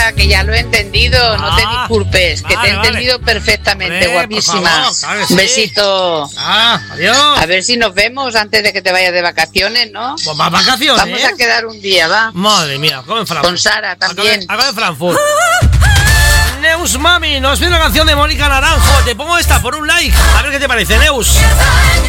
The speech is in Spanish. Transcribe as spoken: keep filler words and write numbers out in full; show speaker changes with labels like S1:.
S1: Sara, que ya lo he entendido, no te
S2: Ah,
S1: disculpes, que
S2: vale,
S1: te he
S2: vale.
S1: entendido perfectamente,
S2: Hombre, por
S1: guapísima.
S2: favor, claro que sí.
S1: Un besito.
S2: Ah, adiós.
S1: A ver si nos vemos antes de que te vayas de vacaciones, ¿no?
S2: Pues más vacaciones.
S1: Vamos a quedar un día, va.
S2: Madre mía, como en Frankfurt.
S1: Con Sara también.
S2: Acá en Frankfurt. Neus Mami, nos pide una canción de Mónica Naranjo. Te pongo esta por un like. A ver qué te parece, Neus.